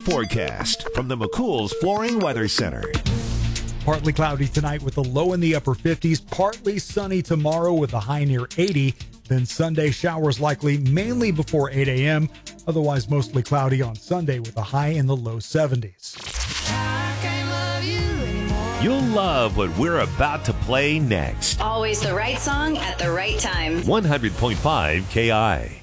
Forecast from the McCool's Flooring Weather Center. Partly cloudy tonight with a low in the upper 50s. Partly sunny tomorrow with a high near 80. Then Sunday showers likely mainly before 8 a.m. Otherwise mostly cloudy on Sunday with a high in the low 70s. You'll love what we're about to play next. Always the right song at the right time. 100.5 KI.